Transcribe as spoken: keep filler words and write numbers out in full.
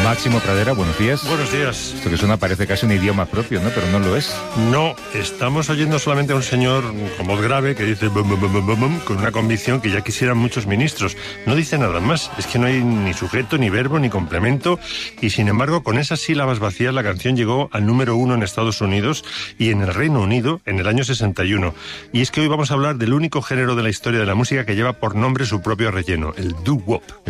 Máximo Pradera, buenos días. Buenos días. Esto que suena parece casi un idioma propio, ¿no? Pero no lo es. No, estamos oyendo solamente a un señor con voz grave que dice bum, bum, bum, bum, bum, con una convicción que ya quisieran muchos ministros. No dice nada más, es que no hay ni sujeto, ni verbo, ni complemento, y sin embargo, con esas sílabas vacías la canción llegó al número uno en Estados Unidos y en el Reino Unido en el año sesenta y uno. Y es que hoy vamos a hablar del único género de la historia de la música que lleva por nombre su propio relleno, el doo-wop.